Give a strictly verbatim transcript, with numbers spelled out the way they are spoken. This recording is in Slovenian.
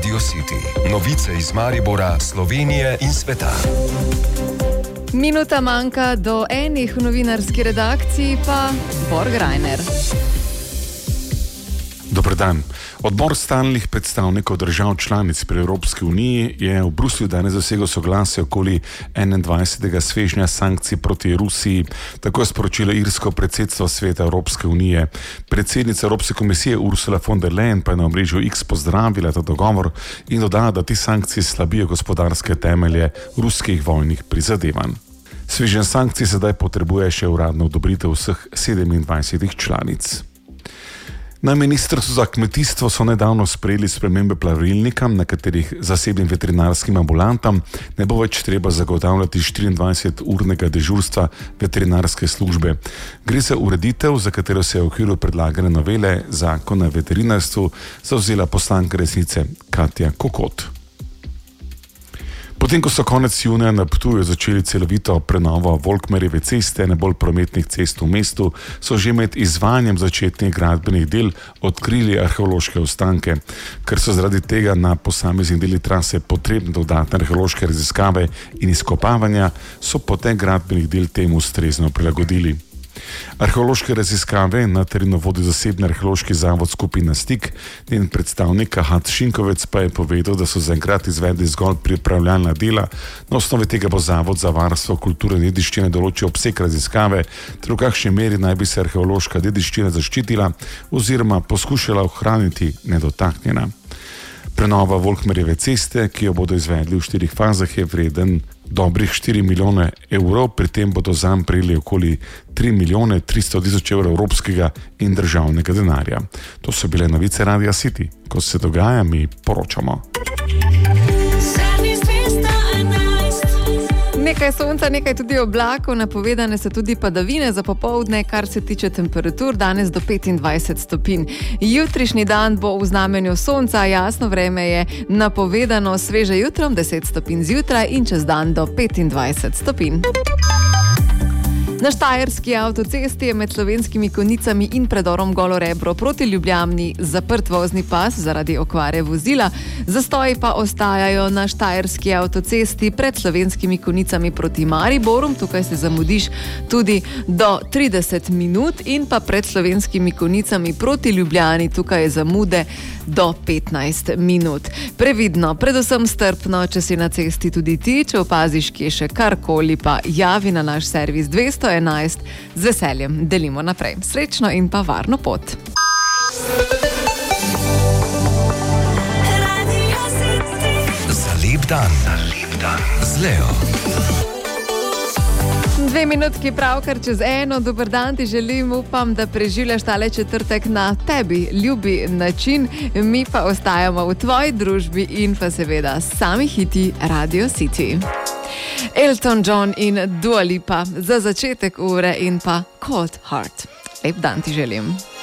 Radio City. Novice iz Maribora, Slovenije in sveta. Minuta manjka do enih v novinarski redakciji, pa Borg Reiner. Dober dan. Odbor stalnih predstavnikov držav članic pri Evropski uniji je v Bruslju danes dosegel soglasje okoli enaindvajsetega svežnja sankcij proti Rusiji, tako je sporočilo irsko predsedstvo Sveta Evropske unije. Predsednica Evropske komisije Ursula von der Leyen pa je na omrežju X pozdravila ta dogovor in dodala, da ti sankcije slabijo gospodarske temelje ruskih vojnih prizadevanj. Svežnja sankcij sedaj potrebuje še uradno odobritev vseh sedemindvajsetih članic. Na Ministrstvu za kmetijstvo so nedavno sprejeli spremembe pravilnika, na katerih zasebnim veterinarskim ambulantam ne bo več treba zagotavljati štiriindvajseturnega dežurstva veterinarske službe. Gre za ureditev, za katero se je v okviru predlagane novele zakona o veterinarstvu zavzela poslanka Resnice Katja Kokot. Potem, ko so konec junija na Ptuju začeli celovito prenovo Volkmerjeve ceste, najbolj prometnih cest v mestu, so že med izvajanjem začetnih gradbenih del odkrili arheološke ostanke. Ker so zaradi tega na posameznih delih trase potrebne dodatne arheološke raziskave in izkopavanja, so potek gradbenih del temu ustrezno prilagodili. Arheološke raziskave na terenu vodi zasebni arheološki zavod Skupina Stik, njen predstavnik Ahat Šinkovec pa je povedal, da so zaenkrat izvedli zgolj pripravljalna dela, na osnovi tega bo Zavod za varstvo kulturne dediščine določil obseg raziskave, ter v kakšni meri naj bi se arheološka dediščina zaščitila oziroma poskušala ohraniti nedotaknjena. Prenova Volkmerjeve ceste, ki jo bodo izvedli v štirih fazah, je vreden dobrih štiri milijone evrov, pri tem bodo zanj prejeli okoli tri milijone tristo tisoč evrov evropskega in državnega denarja. To so bile novice Radia City. Ko se dogaja, mi poročamo. Nekaj sonca, nekaj tudi oblakov, napovedane so tudi padavine za popoldne, kar se tiče temperatur, danes do petindvajset stopinj. Jutrišnji dan bo v znamenju sonca, jasno vreme je napovedano, sveže jutrom deset stopinj zjutraj in čez dan do petindvajset stopinj. Na štajerski avtocesti je med Slovenskimi Konjicami in predorom Golo Rebro proti Ljubljani zaprt vozni pas zaradi okvare vozila. Zastoji pa ostajajo na štajerski avtocesti pred Slovenskimi Konjicami proti Mariboru. Tukaj se zamudiš tudi do trideset minut in pa pred Slovenskimi Konjicami proti Ljubljani. Tukaj je zamude do petnajst minut. Previdno, predvsem strpno, če si na cesti tudi ti, če opaziš kje še karkoli, pa javi na naš servis dvesto enajst. Z veseljem delimo naprej. Srečno in pa varno pot. Za lep dan. Za lep dan. Z Leo. Dve minutki pravkar čez eno. Dober dan ti želim, upam, da preživljaš tale četrtek na tebi ljubi način. Mi pa ostajamo v tvoji družbi in pa seveda sami hiti Radio City. Elton John in Dua Lipa za začetek ure in pa Cold Heart. Lep dan ti želim.